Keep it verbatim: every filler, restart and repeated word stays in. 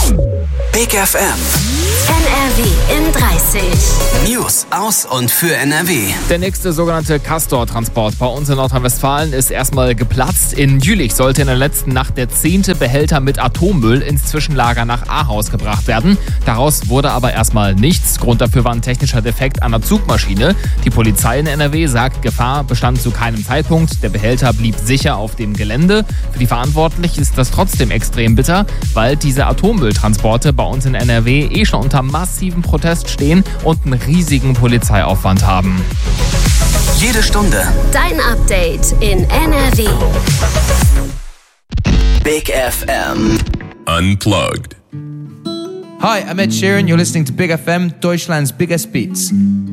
Big F M. N R W in dreißig. News aus und für N R W. Der nächste sogenannte Castor-Transport bei uns in Nordrhein-Westfalen ist erstmal geplatzt. In Jülich sollte in der letzten Nacht der zehnte Behälter mit Atommüll ins Zwischenlager nach Ahaus gebracht werden. Daraus wurde aber erstmal nichts. Grund dafür war ein technischer Defekt an der Zugmaschine. Die Polizei in N R W sagt, Gefahr bestand zu keinem Zeitpunkt. Der Behälter blieb sicher auf dem Gelände. Für die Verantwortlichen ist das trotzdem extrem bitter, weil diese Atommülltransporte bei uns in N R W eh schon unter massiven Protest stehen und einen riesigen Polizeiaufwand haben. Jede Stunde Dein Update in N R W. Big F M. Unplugged. Hi, I'm Ed Sheeran. You're listening to Big F M, Deutschland's biggest beats.